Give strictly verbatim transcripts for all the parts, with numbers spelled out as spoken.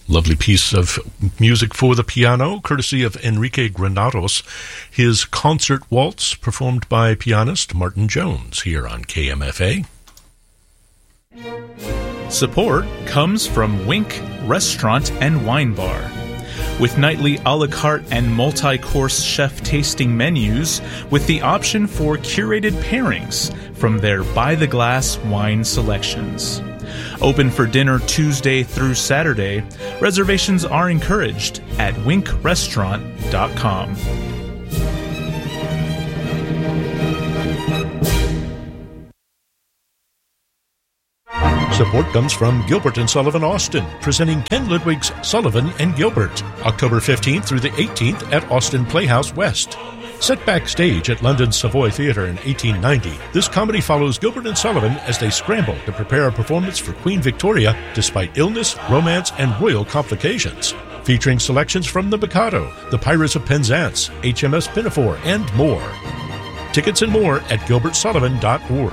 Lovely piece of music for the piano, courtesy of Enrique Granados. His concert waltz, performed by pianist Martin Jones, here on K M F A. Support comes from Wink Restaurant and Wine Bar. With nightly a la carte and multi-course chef tasting menus, with the option for curated pairings from their by-the-glass wine selections. Open for dinner Tuesday through Saturday. Reservations are encouraged at wink restaurant dot com. Support comes from Gilbert and Sullivan Austin, presenting Ken Ludwig's Sullivan and Gilbert, October fifteenth through the eighteenth at Austin Playhouse West. Set backstage at London's Savoy Theatre in eighteen ninety, this comedy follows Gilbert and Sullivan as they scramble to prepare a performance for Queen Victoria despite illness, romance, and royal complications. Featuring selections from The Mikado, The Pirates of Penzance, H M S Pinafore, and more. Tickets and more at gilbert sullivan dot org.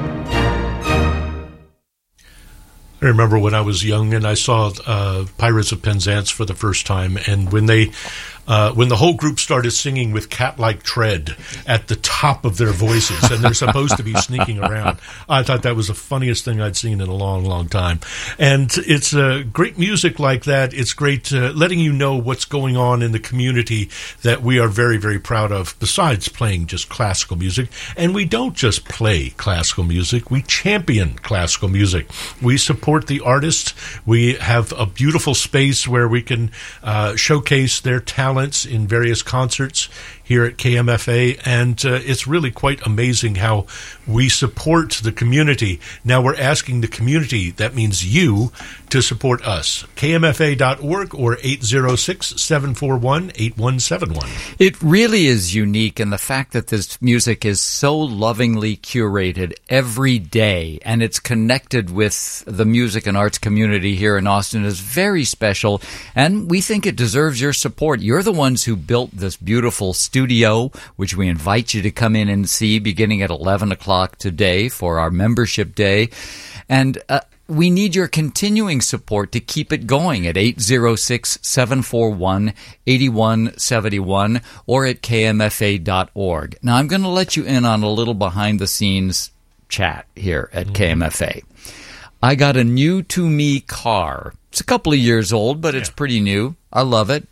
I remember when I was young and I saw uh, Pirates of Penzance for the first time, and when they, uh, when the whole group started singing with cat-like tread at the top of their voices, and they're supposed to be sneaking around, I thought that was the funniest thing I'd seen in a long, long time. And it's uh, great music like that. It's great uh, letting you know what's going on in the community that we are very, very proud of, besides playing just classical music. And we don't just play classical music. We champion classical music. We support the artists. We have a beautiful space where we can uh, showcase their talents in various concerts here at K M F A, and uh, it's really quite amazing how we support the community. Now we're asking the community, that means you, to support us. K M F A dot org or eight zero six, seven four one, eight one seven one. It really is unique, and the fact that this music is so lovingly curated every day, and it's connected with the music and arts community here in Austin, is very special, and we think it deserves your support. You're the ones who built this beautiful studio, which we invite you to come in and see beginning at eleven o'clock today for our membership day. And uh, we need your continuing support to keep it going at eight zero six, seven four one, eight one seven one or at K M F A dot org. Now, I'm going to let you in on a little behind-the-scenes chat here at mm-hmm. K M F A. I got a new-to-me car. It's a couple of years old, but it's yeah. pretty new. I love it.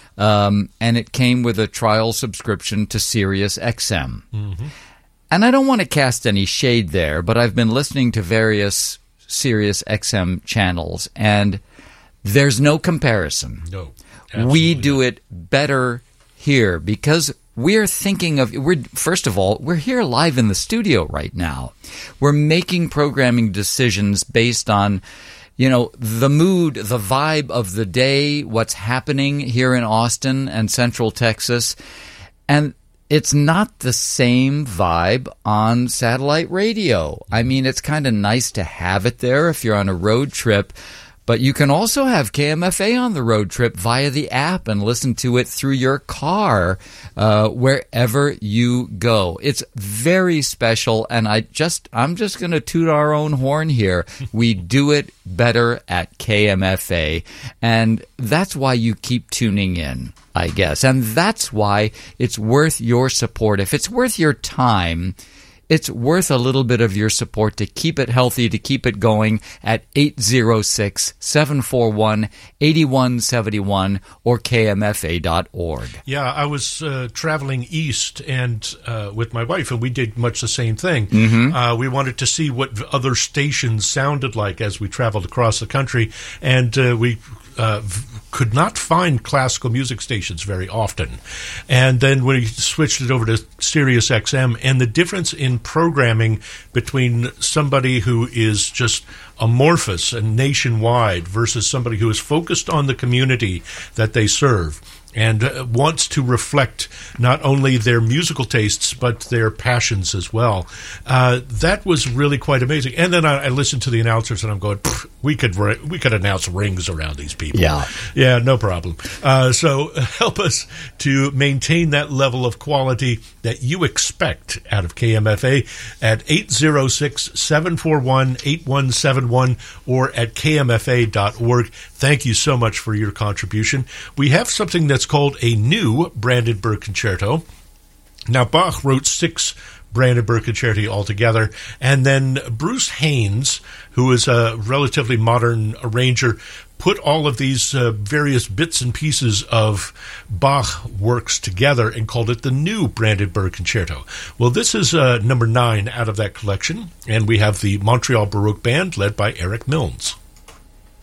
Um, and it came with a trial subscription to Sirius X M. Mm-hmm. And I don't want to cast any shade there, but I've been listening to various Sirius X M channels, and there's no comparison. No, we do it better here because we're thinking of, we're first of all, we're here live in the studio right now. We're making programming decisions based on, you know, the mood, the vibe of the day, what's happening here in Austin and Central Texas. And it's not the same vibe on satellite radio. I mean, it's kind of nice to have it there if you're on a road trip, but you can also have K M F A on the road trip via the app and listen to it through your car uh, wherever you go. It's very special, and I just, I'm just going to toot our own horn here. We do it better at K M F A, and that's why you keep tuning in, I guess. And that's why it's worth your support. If it's worth your time, it's worth a little bit of your support to keep it healthy, to keep it going at eight zero six, seven four one, eight one seven one or K M F A dot org. Yeah, I was uh, traveling east and uh, with my wife, and we did much the same thing. Mm-hmm. Uh, we wanted to see what other stations sounded like as we traveled across the country, and uh, we uh, could not find classical music stations very often. And then we switched it over to Sirius X M, and the difference in programming between somebody who is just amorphous and nationwide versus somebody who is focused on the community that they serve and uh, wants to reflect not only their musical tastes but their passions as well. Uh, that was really quite amazing. And then I, I listened to the announcers, and I'm going, we could we could announce rings around these people. Yeah, yeah, no problem. Uh, so help us to maintain that level of quality that you expect out of K M F A at eight zero six, seven four one, eight one seven one or at K M F A dot org. thank you so much for your contribution. We have something that's called a new Brandenburg Concerto. Now, Bach wrote six Brandenburg Concerti altogether, and then Bruce Haynes, who is a relatively modern arranger, put all of these uh, various bits and pieces of Bach works together and called it the new Brandenburg Concerto. Well, this is uh, number nine out of that collection, and we have the Montreal Baroque Band led by Eric Milnes.